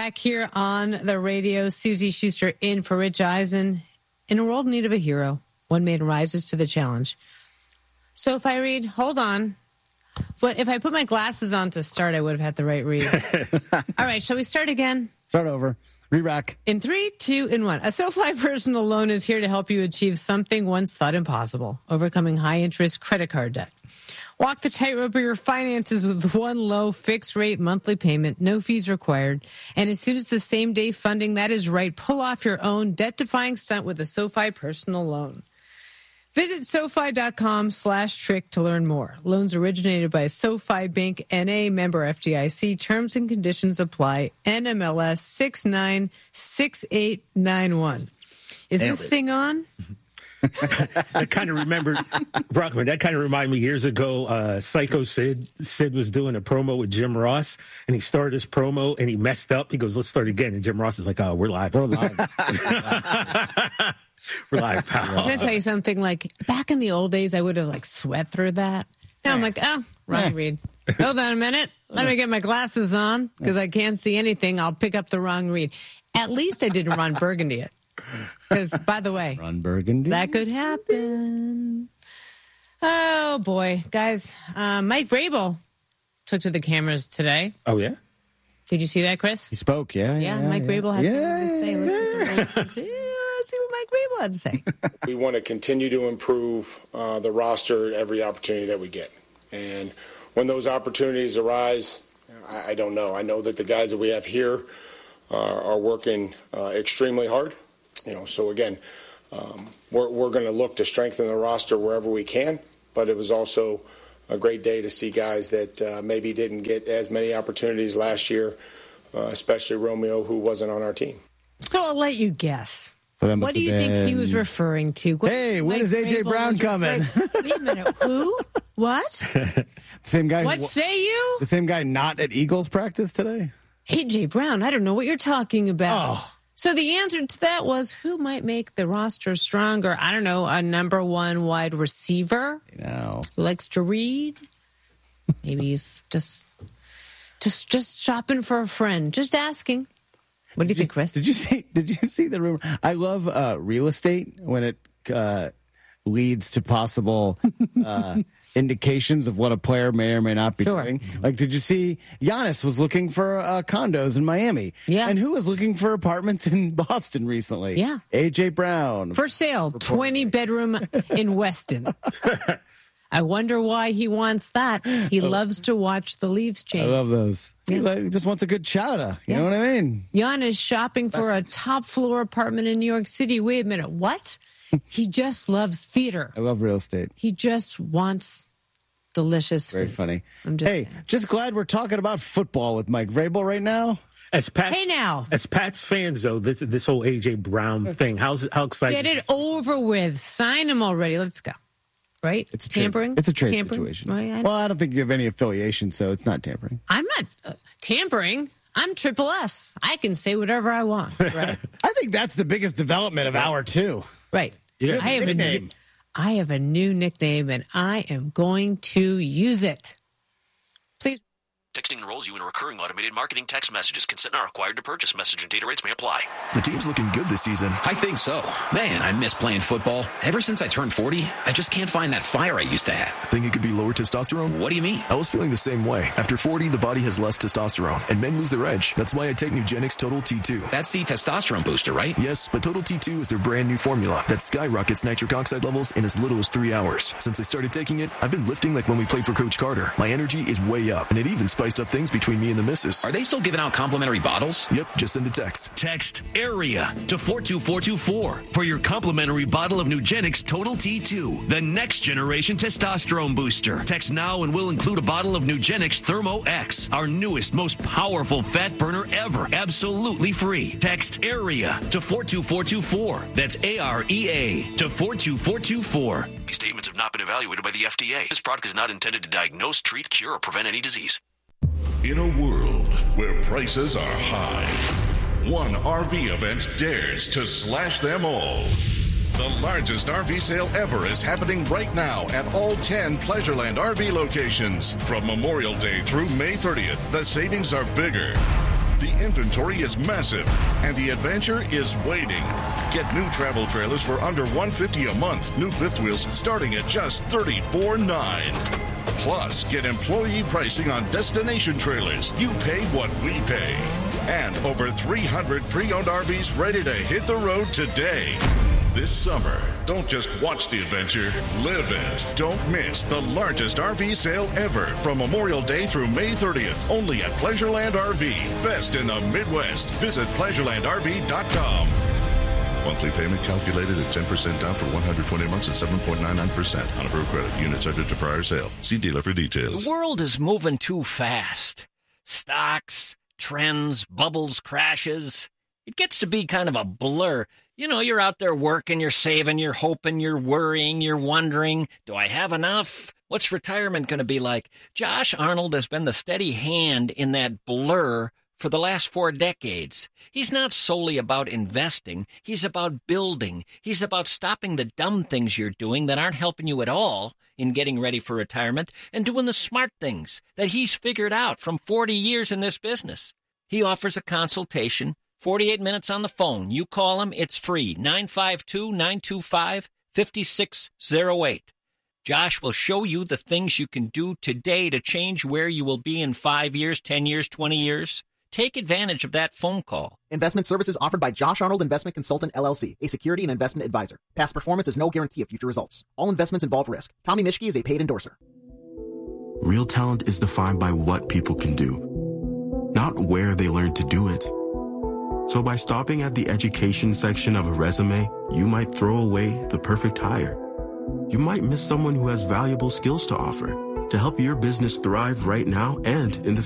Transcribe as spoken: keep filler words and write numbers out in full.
Back here on the radio, Susie Schuster in for Rich Eisen. In a world in need of a hero, one man rises to the challenge. So if I read, hold on. But if I put my glasses on to start, I would have had the right read. All right, shall we start again? Start over. Re-rack. In three, two, and one. A SoFi personal loan is here to help you achieve something once thought impossible, overcoming high-interest credit card debt. Walk the tightrope of your finances with one low fixed-rate monthly payment, no fees required. And as soon as the same-day funding, that is right, pull off your own debt-defying stunt with a SoFi personal loan. Visit SoFi.com slash trick to learn more. Loans originated by SoFi Bank N A, member F D I C. Terms and conditions apply. N M L S six nine six eight nine one. Is Damn this it. thing on? That kind of remembered, Brockman, that kind of reminded me years ago, uh, Psycho Sid. Sid was doing a promo with Jim Ross, and he started his promo, and he messed up. He goes, let's start again. And Jim Ross is like, oh, we're live. We're live. We're live, pal. I'm going to tell you something. Like, back in the old days, I would have, like, sweat through that. Now I'm like, oh, wrong read. Hold on a minute. Let me get my glasses on, because I can't see anything. I'll pick up the wrong read. At least I didn't Ron Burgundy it. Because, by the way, Ron Burgundy. that could happen. Oh, boy. Guys, uh, Mike Vrabel took to the cameras today. Oh, yeah? Did you see that, Chris? He spoke, yeah. Yeah, yeah Mike yeah. Vrabel had yeah, something to say. Let's yeah. take a listen to- yeah, let's see what Mike Vrabel had to say. We want to continue to improve uh, the roster at every opportunity that we get. And when those opportunities arise, I, I don't know. I know that the guys that we have here uh, are working uh, extremely hard. You know, so again, um, we're, we're going to look to strengthen the roster wherever we can. But it was also a great day to see guys that uh, maybe didn't get as many opportunities last year, uh, especially Romeo, who wasn't on our team. So I'll let you guess. So that must What do you have think he been- was referring to? What Hey, when Mike is A J Vrabel Brown was coming? referring- Wait a minute. Who? What? The same guy. What who- say you? The same guy not at Eagles practice today? A J Brown. I don't know what you're talking about. Oh. So the answer to that was, who might make the roster stronger? I don't know, a number one wide receiver No. who likes to read. Maybe he's just just just shopping for a friend. Just asking. What do you think, Chris? Did you see? Did you see the rumor? I love uh, real estate when it uh, leads to possible uh, indications of what a player may or may not be Sure. doing. Like, did you see Giannis was looking for uh, condos in Miami? Yeah. And who was looking for apartments in Boston recently? Yeah. A J Brown. For sale, twenty bedroom in Weston. I wonder why he wants that. He loves to watch the leaves I change. love those. He like, just wants a good chowder. You Yeah. know what I mean? Giannis shopping for a top floor apartment in New York City. Wait a minute, what? He just loves theater. I love real estate. He just wants delicious Very food. funny. I'm just hey, saying. just glad we're talking about football with Mike Vrabel right now. As Pats, Hey, now. As Pats fans, though, this this whole A J Brown thing, how's how exciting? Get it over with. Sign him already. Let's go. Right? It's a trade- tampering. It's a trade Tampering? situation. Right, I- Well, I don't think you have any affiliation, so it's not tampering. I'm not uh, tampering. I'm triple S. I can say whatever I want. Right. I think that's the biggest development of hour two. Right. Yeah. I have a Nickname. new, I have a new nickname, and I am going to use it. Please. Texting enrolls you in a recurring automated marketing text messages. Consent not required to purchase. Message and data rates may apply. The team's looking good this season. I think so. Man, I miss playing football. Ever since I turned forty, I just can't find that fire I used to have. Think it could be lower testosterone? What do you mean? I was feeling the same way. After forty, the body has less testosterone, and men lose their edge. That's why I take Nugenix Total T two. That's the testosterone booster, right? Yes, but Total T two is their brand new formula that skyrockets nitric oxide levels in as little as three hours. Since I started taking it, I've been lifting like when we played for Coach Carter. My energy is way up, and it even spiced up things between me and the missus. Are they still giving out complimentary bottles? Yep, just send a text. Text AREA to four two four two four for your complimentary bottle of Nugenix Total T two, the next generation testosterone booster. Text now and we'll include a bottle of Nugenix Thermo X, our newest, most powerful fat burner ever, absolutely free. Text AREA to four two four two four. That's A R E A to four two four two four. These statements have not been evaluated by the F D A. This product is not intended to diagnose, treat, cure, or prevent any disease. In a world where prices are high, one R V event dares to slash them all. The largest R V sale ever is happening right now at all ten Pleasureland R V locations. From Memorial Day through May thirtieth, the savings are bigger. The inventory is massive, and the adventure is waiting. Get new travel trailers for under one hundred fifty dollars a month. New fifth wheels starting at just thirty-four dollars and nine cents. Plus, get employee pricing on destination trailers. You pay what we pay. And over three hundred pre-owned R Vs ready to hit the road today. This summer, don't just watch the adventure, live it. Don't miss the largest R V sale ever from Memorial Day through May thirtieth, only at Pleasureland R V. Best in the Midwest. Visit pleasureland R V dot com. Monthly payment calculated at ten percent down for one hundred twenty months and seven point nine nine percent on approved credit. Unit subject to prior sale. See dealer for details. The world is moving too fast. Stocks, trends, bubbles, crashes. It gets to be kind of a blur. You know, you're out there working, you're saving, you're hoping, you're worrying, you're wondering, do I have enough? What's retirement going to be like? Josh Arnold has been the steady hand in that blur for the last four decades. He's not solely about investing. He's about building. He's about stopping the dumb things you're doing that aren't helping you at all in getting ready for retirement and doing the smart things that he's figured out from forty years in this business. He offers a consultation, forty-eight minutes on the phone. You call him, it's free, nine five two, nine two five, five six zero eight. Josh will show you the things you can do today to change where you will be in five years, ten years, twenty years. Take advantage of that phone call. Investment services offered by Josh Arnold Investment Consultant, L L C, a security and investment advisor. Past performance is no guarantee of future results. All investments involve risk. Tommy Mischke is a paid endorser. Real talent is defined by what people can do, not where they learn to do it. So by stopping at the education section of a resume, you might throw away the perfect hire. You might miss someone who has valuable skills to offer to help your business thrive right now and in the